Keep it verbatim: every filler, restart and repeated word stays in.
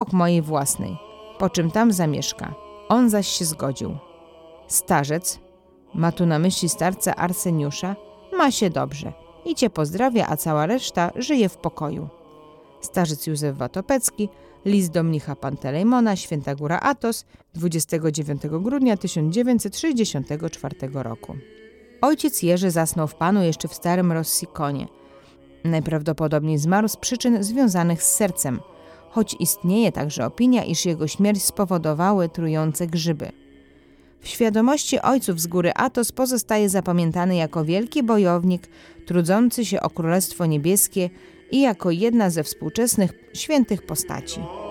obok mojej własnej, po czym tam zamieszka. On zaś się zgodził. Starzec, ma tu na myśli starca Arseniusza, ma się dobrze i cię pozdrawia, a cała reszta żyje w pokoju. Starzec Józef Watopecki, list do mnicha Pantelejmona, Święta Góra Athos, dwudziestego dziewiątego grudnia tysiąc dziewięćset sześćdziesiątego czwartego roku. Ojciec Jerzy zasnął w Panu jeszcze w starym Rossikonie. Najprawdopodobniej zmarł z przyczyn związanych z sercem, choć istnieje także opinia, iż jego śmierć spowodowały trujące grzyby. W świadomości ojców z Góry Athos pozostaje zapamiętany jako wielki bojownik, trudzący się o Królestwo Niebieskie i jako jedna ze współczesnych świętych postaci.